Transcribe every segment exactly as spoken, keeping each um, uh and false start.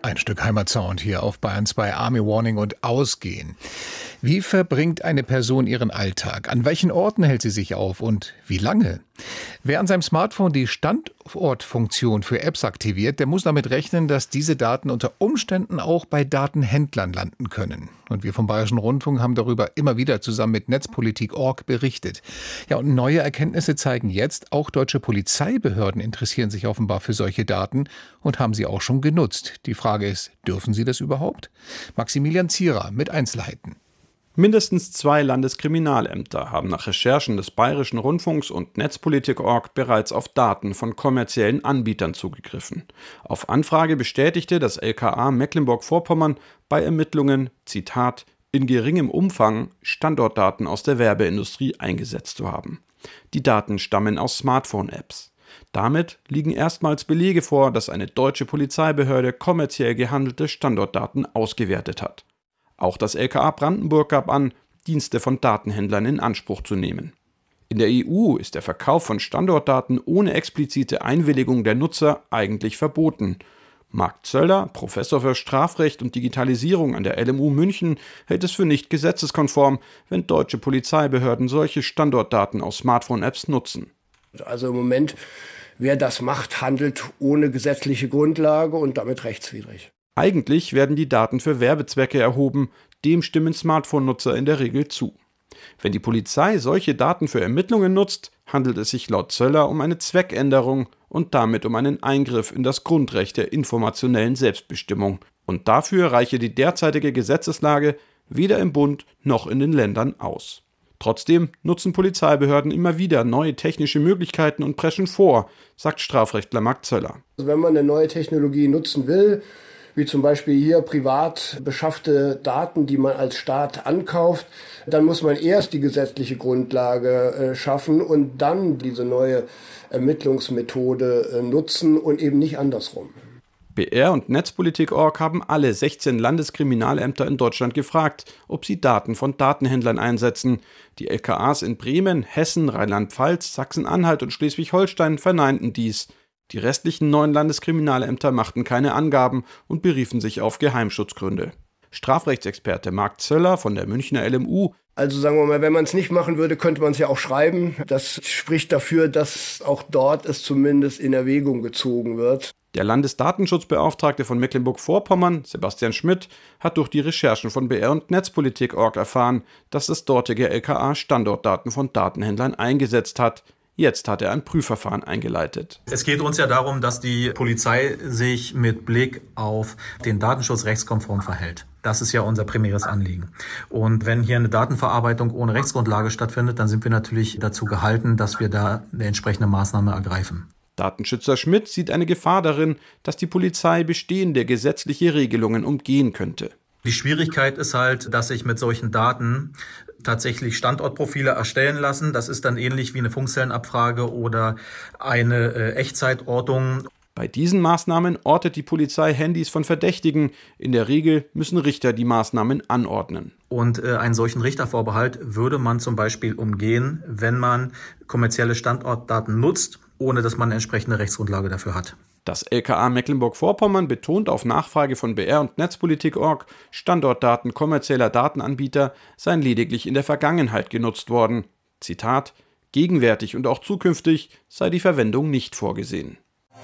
Ein Stück Heimatsound hier auf Bayern zwei, Army Warning und Ausgehen. Wie verbringt eine Person ihren Alltag? An welchen Orten hält sie sich auf und wie lange? Wer an seinem Smartphone die Standortfunktion für Apps aktiviert, der muss damit rechnen, dass diese Daten unter Umständen auch bei Datenhändlern landen können. Und wir vom Bayerischen Rundfunk haben darüber immer wieder zusammen mit Netzpolitik Punkt org berichtet. Ja, und neue Erkenntnisse zeigen jetzt, auch deutsche Polizeibehörden interessieren sich offenbar für solche Daten und haben sie auch schon genutzt. Die Frage ist, dürfen sie das überhaupt? Maximilian Zierer mit Einzelheiten. Mindestens zwei Landeskriminalämter haben nach Recherchen des Bayerischen Rundfunks und Netzpolitik Punkt org bereits auf Daten von kommerziellen Anbietern zugegriffen. Auf Anfrage bestätigte das L K A Mecklenburg-Vorpommern bei Ermittlungen, Zitat, in geringem Umfang Standortdaten aus der Werbeindustrie eingesetzt zu haben. Die Daten stammen aus Smartphone-Apps. Damit liegen erstmals Belege vor, dass eine deutsche Polizeibehörde kommerziell gehandelte Standortdaten ausgewertet hat. Auch das L K A Brandenburg gab an, Dienste von Datenhändlern in Anspruch zu nehmen. In der E U ist der Verkauf von Standortdaten ohne explizite Einwilligung der Nutzer eigentlich verboten. Marc Zöller, Professor für Strafrecht und Digitalisierung an der L M U München, hält es für nicht gesetzeskonform, wenn deutsche Polizeibehörden solche Standortdaten aus Smartphone-Apps nutzen. Also im Moment, wer das macht, handelt ohne gesetzliche Grundlage und damit rechtswidrig. Eigentlich werden die Daten für Werbezwecke erhoben, dem stimmen Smartphone-Nutzer in der Regel zu. Wenn die Polizei solche Daten für Ermittlungen nutzt, handelt es sich laut Zöller um eine Zweckänderung und damit um einen Eingriff in das Grundrecht der informationellen Selbstbestimmung. Und dafür reiche die derzeitige Gesetzeslage weder im Bund noch in den Ländern aus. Trotzdem nutzen Polizeibehörden immer wieder neue technische Möglichkeiten und preschen vor, sagt Strafrechtler Marc Zöller. Also wenn man eine neue Technologie nutzen will, wie zum Beispiel hier privat beschaffte Daten, die man als Staat ankauft, dann muss man erst die gesetzliche Grundlage äh, schaffen und dann diese neue Ermittlungsmethode äh, nutzen und eben nicht andersrum. B R und Netzpolitik Punkt org haben alle sechzehn Landeskriminalämter in Deutschland gefragt, ob sie Daten von Datenhändlern einsetzen. Die L K As in Bremen, Hessen, Rheinland-Pfalz, Sachsen-Anhalt und Schleswig-Holstein verneinten dies. Die restlichen neun Landeskriminalämter machten keine Angaben und beriefen sich auf Geheimschutzgründe. Strafrechtsexperte Marc Zöller von der Münchner L M U. Also sagen wir mal, wenn man es nicht machen würde, könnte man es ja auch schreiben. Das spricht dafür, dass auch dort es zumindest in Erwägung gezogen wird. Der Landesdatenschutzbeauftragte von Mecklenburg-Vorpommern, Sebastian Schmidt, hat durch die Recherchen von B R und Netzpolitik Punkt org erfahren, dass das dortige L K A Standortdaten von Datenhändlern eingesetzt hat. Jetzt hat er ein Prüfverfahren eingeleitet. Es geht uns ja darum, dass die Polizei sich mit Blick auf den Datenschutz rechtskonform verhält. Das ist ja unser primäres Anliegen. Und wenn hier eine Datenverarbeitung ohne Rechtsgrundlage stattfindet, dann sind wir natürlich dazu gehalten, dass wir da eine entsprechende Maßnahme ergreifen. Datenschützer Schmidt sieht eine Gefahr darin, dass die Polizei bestehende gesetzliche Regelungen umgehen könnte. Die Schwierigkeit ist halt, dass sich mit solchen Daten tatsächlich Standortprofile erstellen lassen. Das ist dann ähnlich wie eine Funkzellenabfrage oder eine äh, Echtzeitortung. Bei diesen Maßnahmen ortet die Polizei Handys von Verdächtigen. In der Regel müssen Richter die Maßnahmen anordnen. Und äh, einen solchen Richtervorbehalt würde man zum Beispiel umgehen, wenn man kommerzielle Standortdaten nutzt, ohne dass man eine entsprechende Rechtsgrundlage dafür hat. Das L K A Mecklenburg-Vorpommern betont auf Nachfrage von B R und Netzpolitik Punkt org, Standortdaten kommerzieller Datenanbieter seien lediglich in der Vergangenheit genutzt worden. Zitat, gegenwärtig und auch zukünftig sei die Verwendung nicht vorgesehen.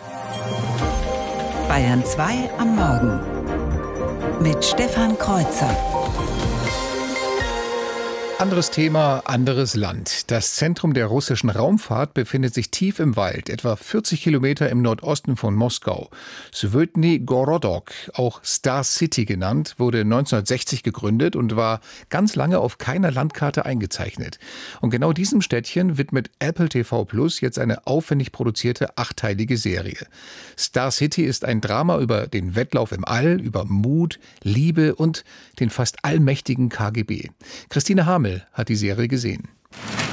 Bayern zwei am Morgen mit Stefan Kreuzer. Anderes Thema, anderes Land. Das Zentrum der russischen Raumfahrt befindet sich tief im Wald, etwa vierzig Kilometer im Nordosten von Moskau. Swetny Gorodok, auch Star City genannt, wurde neunzehnhundertsechzig gegründet und war ganz lange auf keiner Landkarte eingezeichnet. Und genau diesem Städtchen widmet Apple T V Plus jetzt eine aufwendig produzierte achtteilige Serie. Star City ist ein Drama über den Wettlauf im All, über Mut, Liebe und den fast allmächtigen K G B. Christine Hamel hat die Serie gesehen.